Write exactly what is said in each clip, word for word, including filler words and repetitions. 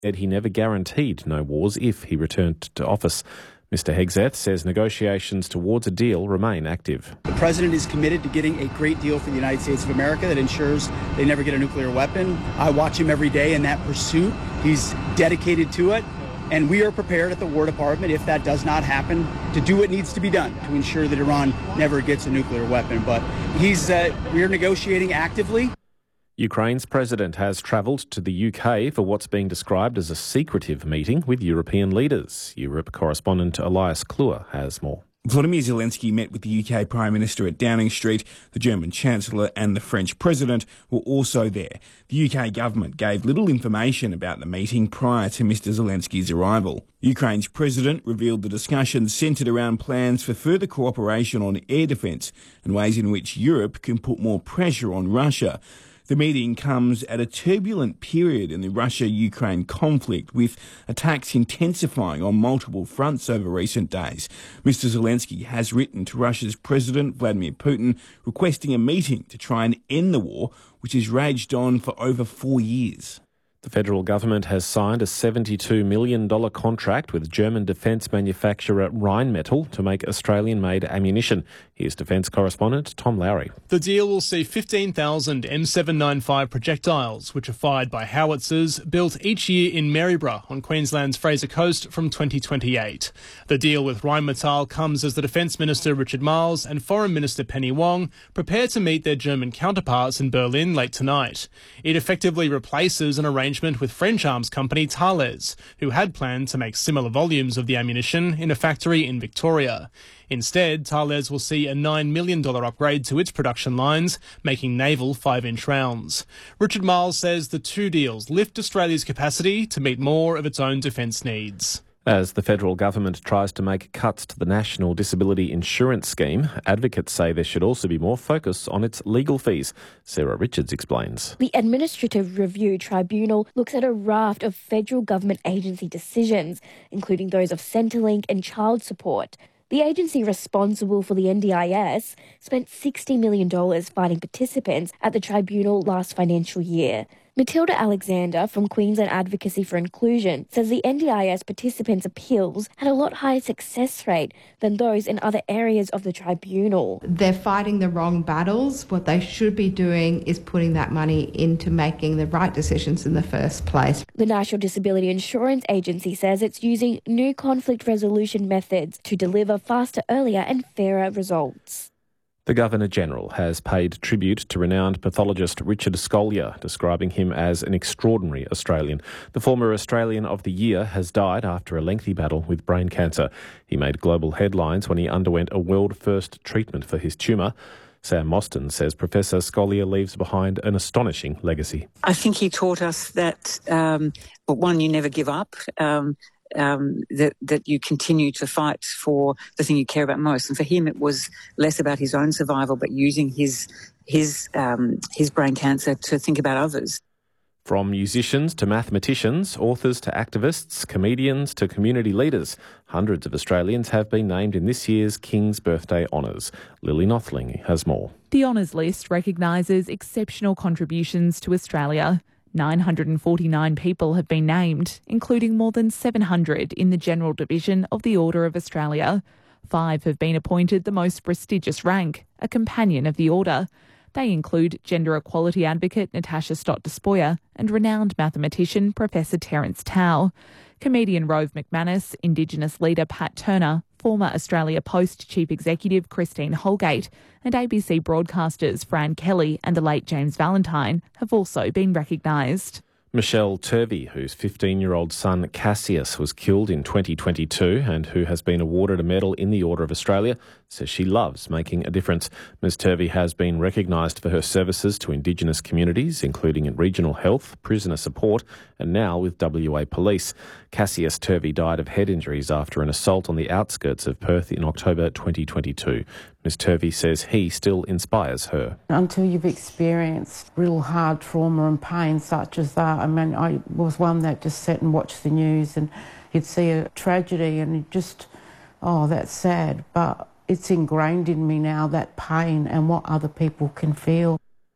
said he never guaranteed no wars if he returned to office. Mister Hegseth says negotiations towards a deal remain active. The president is committed to getting a great deal for the United States of America that ensures they never get a nuclear weapon. I watch him every day in that pursuit. He's dedicated to it. And we are prepared at the War Department, if that does not happen, to do what needs to be done to ensure that Iran never gets a nuclear weapon. But he's, uh, we are negotiating actively. Ukraine's president has travelled to the U K for what's being described as a secretive meeting with European leaders. Europe correspondent Elias Kluwer has more. Volodymyr Zelensky met with the U K Prime Minister at Downing Street. The German Chancellor and the French President were also there. The U K government gave little information about the meeting prior to Mister Zelensky's arrival. Ukraine's President revealed the discussions centred around plans for further cooperation on air defence and ways in which Europe can put more pressure on Russia. The meeting comes at a turbulent period in the Russia-Ukraine conflict, with attacks intensifying on multiple fronts over recent days. Mister Zelensky has written to Russia's President Vladimir Putin requesting a meeting to try and end the war, which has raged on for over four years. The federal government has signed a seventy-two million dollars contract with German defence manufacturer Rheinmetall to make Australian-made ammunition. Here's defence correspondent Tom Lowry. The deal will see fifteen thousand M seven ninety-five projectiles, which are fired by howitzers, built each year in Maryborough on Queensland's Fraser Coast from twenty twenty-eight. The deal with Rheinmetall comes as the Defence Minister Richard Marles and Foreign Minister Penny Wong prepare to meet their German counterparts in Berlin late tonight. It effectively replaces an arrangement with French arms company Thales, who had planned to make similar volumes of the ammunition in a factory in Victoria. Instead, Thales will see a nine million dollars upgrade to its production lines, making naval five-inch rounds. Richard Marles says the two deals lift Australia's capacity to meet more of its own defence needs. As the federal government tries to make cuts to the National Disability Insurance Scheme, advocates say there should also be more focus on its legal fees. Sarah Richards explains. The Administrative Review Tribunal looks at a raft of federal government agency decisions, including those of Centrelink and child support. The agency responsible for the N D I S spent sixty million dollars fighting participants at the tribunal last financial year. Matilda Alexander from Queensland Advocacy for Inclusion says the N D I S participants' appeals had a lot higher success rate than those in other areas of the tribunal. They're fighting the wrong battles. What they should be doing is putting that money into making the right decisions in the first place. The National Disability Insurance Agency says it's using new conflict resolution methods to deliver faster, earlier and fairer results. The Governor-General has paid tribute to renowned pathologist Richard Scolyer, describing him as an extraordinary Australian. The former Australian of the Year has died after a lengthy battle with brain cancer. He made global headlines when he underwent a world-first treatment for his tumour. Sam Mostyn says Professor Scolyer leaves behind an astonishing legacy. I think he taught us that, um, well, one, you never give up, um, Um, that, that you continue to fight for the thing you care about most. And for him, it was less about his own survival, but using his his um, his brain cancer to think about others. From musicians to mathematicians, authors to activists, comedians to community leaders, hundreds of Australians have been named in this year's King's Birthday Honours. Lily Nothling has more. The honours list recognises exceptional contributions to Australia. nine hundred forty-nine people have been named, including more than seven hundred in the General Division of the Order of Australia. Five have been appointed the most prestigious rank, a Companion of the Order. They include gender equality advocate Natasha Stott-Despoja and renowned mathematician Professor Terence Tao. Comedian Rove McManus, Indigenous leader Pat Turner, former Australia Post Chief Executive Christine Holgate, and A B C broadcasters Fran Kelly and the late James Valentine have also been recognised. Michelle Turvey, whose fifteen-year-old son Cassius was killed in twenty twenty-two and who has been awarded a medal in the Order of Australia, says she loves making a difference. Ms Turvey has been recognised for her services to Indigenous communities, including in regional health, prisoner support, and now with W A Police. Cassius Turvey died of head injuries after an assault on the outskirts of Perth in October twenty twenty-two. Ms Turvey says he still inspires her. Until you've experienced real hard trauma and pain such as that, I mean, I was one that just sat and watched the news and you'd see a tragedy and you just, oh, that's sad. But it's ingrained in me now, that pain and what other people can feel.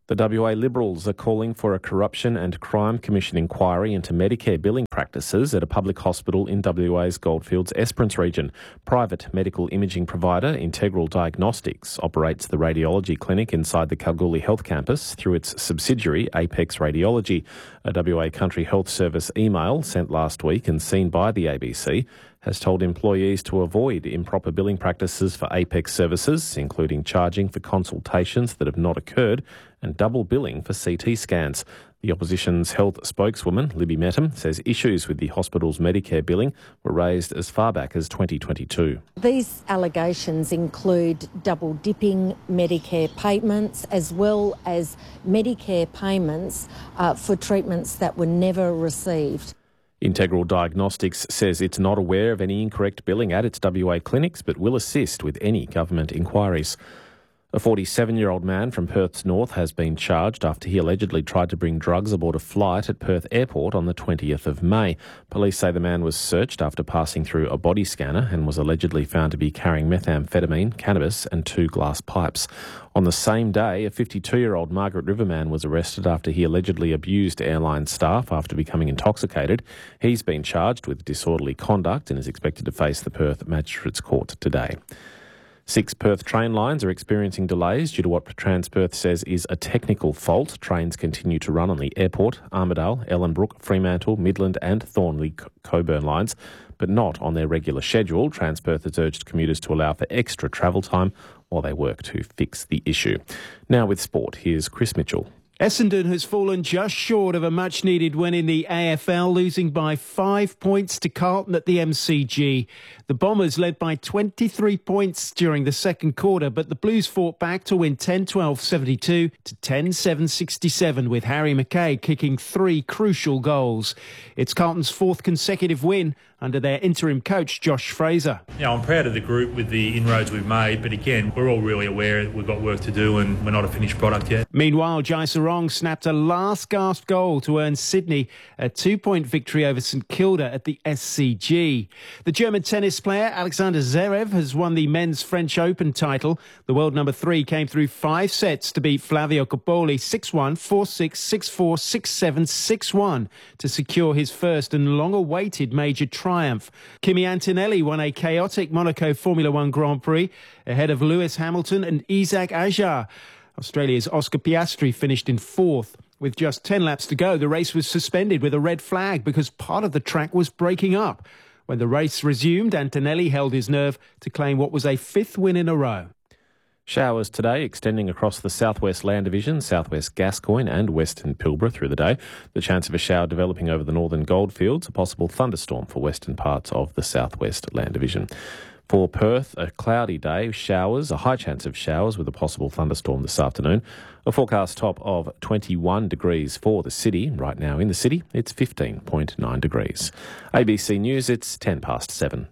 The W A Liberals are calling for a Corruption and Crime Commission inquiry into Medicare billing practices at a public hospital in W A's Goldfields Esperance region. Private medical imaging provider Integral Diagnostics operates the radiology clinic inside the Kalgoorlie Health Campus through its subsidiary Apex Radiology. A W A Country Health Service email sent last week and seen by the A B C has told employees to avoid improper billing practices for Apex services, including charging for consultations that have not occurred and double billing for C T scans. The opposition's health spokeswoman, Libby Mettam, says issues with the hospital's Medicare billing were raised as far back as twenty twenty-two. These allegations include double dipping Medicare payments as well as Medicare payments uh, for treatments that were never received. Integral Diagnostics says it's not aware of any incorrect billing at its W A clinics, but will assist with any government inquiries. A forty-seven-year-old man from Perth's north has been charged after he allegedly tried to bring drugs aboard a flight at Perth Airport on the twentieth of May. Police say the man was searched after passing through a body scanner and was allegedly found to be carrying methamphetamine, cannabis and two glass pipes. On the same day, a fifty-two-year-old Margaret River man was arrested after he allegedly abused airline staff after becoming intoxicated. He's been charged with disorderly conduct and is expected to face the Perth Magistrates Court today. Six Perth train lines are experiencing delays due to what Transperth says is a technical fault. Trains continue to run on the Airport, Armidale, Ellenbrook, Fremantle, Midland and Thornley Coburn lines, but not on their regular schedule. Transperth has urged commuters to allow for extra travel time while they work to fix the issue. Now with sport, here's Chris Mitchell. Essendon has fallen just short of a much-needed win in the A F L, losing by five points to Carlton at the M C G. The Bombers led by twenty-three points during the second quarter, but the Blues fought back to win ten twelve seventy-two to ten seven sixty-seven, with Harry McKay kicking three crucial goals. It's Carlton's fourth consecutive win under their interim coach, Josh Fraser. Yeah, I'm proud of the group with the inroads we've made, but again, we're all really aware that we've got work to do and we're not a finished product yet. Meanwhile, Jai Sarong snapped a last-gasp goal to earn Sydney a two-point victory over St Kilda at the S C G. The German tennis player Alexander Zverev has won the men's French Open title. The world number three came through five sets to beat Flavio Coppoli six one, four six, six four, six seven, six one to secure his first and long-awaited major triumph. Kimi Antonelli won a chaotic Monaco Formula One Grand Prix ahead of Lewis Hamilton and Isaac Ajar. Australia's Oscar Piastri finished in fourth. With just ten laps to go, the race was suspended with a red flag because part of the track was breaking up. When the race resumed, Antonelli held his nerve to claim what was a fifth win in a row. Showers today extending across the southwest Land Division, southwest Gascoyne and western Pilbara through the day. The chance of a shower developing over the northern Goldfields, a possible thunderstorm for western parts of the southwest Land Division. For Perth, a cloudy day, showers, a high chance of showers with a possible thunderstorm this afternoon. A forecast top of twenty-one degrees for the city. Right now in the city, it's fifteen point nine degrees. A B C News, it's ten past seven.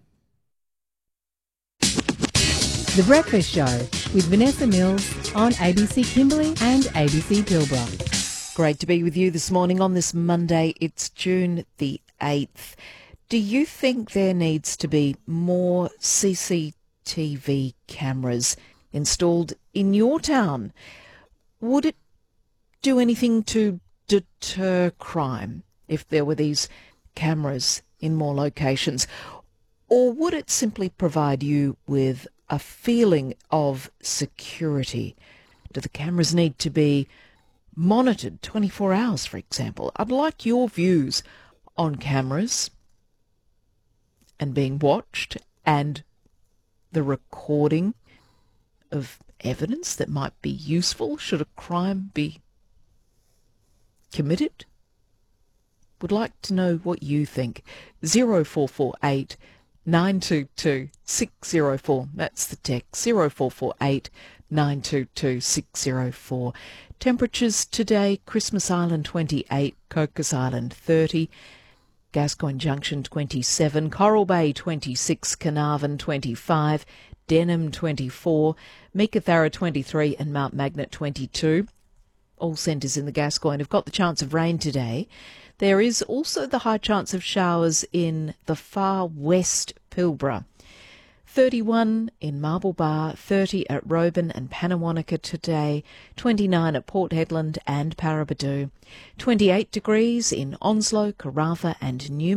The Breakfast Show with Vanessa Mills on A B C Kimberley and A B C Pilbara. Great to be with you this morning on this Monday. It's June the eighth. Do you think there needs to be more C C T V cameras installed in your town? Would it do anything to deter crime if there were these cameras in more locations? Or would it simply provide you with a feeling of security? Do the cameras need to be monitored twenty-four hours, for example? I'd like your views on cameras and being watched and the recording of evidence that might be useful should a crime be committed. Would like to know what you think. zero four four eight nine two two six zero four. That's the text. zero four four eight nine two two six zero four. Temperatures today, Christmas Island twenty-eight, Cocos Island thirty, Gascoyne Junction twenty-seven, Coral Bay twenty-six, Carnarvon twenty-five, Denham twenty-four, Meekatharra twenty-three and Mount Magnet twenty-two. All centres in the Gascoyne have got the chance of rain today. There is also the high chance of showers in the far west Pilbara. thirty-one in Marble Bar, thirty at Roban and Pannawonica today, twenty-nine at Port Hedland and Paraburdoo, twenty-eight degrees in Onslow, Karratha and Newman.